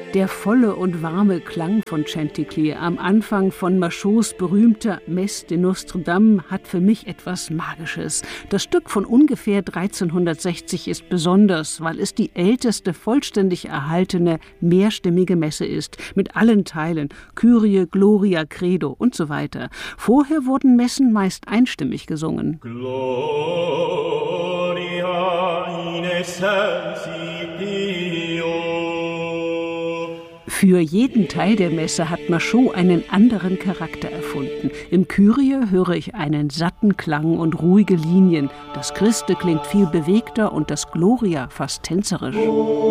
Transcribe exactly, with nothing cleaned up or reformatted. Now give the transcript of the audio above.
Der volle und warme Klang von Chanticleer am Anfang von Machautes berühmter Messe de Notre Dame hat für mich etwas Magisches. Das Stück von ungefähr dreizehnhundertsechzig ist besonders, weil es die älteste vollständig erhaltene mehrstimmige Messe ist, mit allen Teilen, Kyrie, Gloria, Credo und so weiter. Vorher wurden Messen meist einstimmig gesungen. Gloria in excelsis Deo. Für jeden Teil der Messe hat Machaut einen anderen Charakter erfunden. Im Kyrie höre ich einen satten Klang und ruhige Linien. Das Christe klingt viel bewegter und das Gloria fast tänzerisch.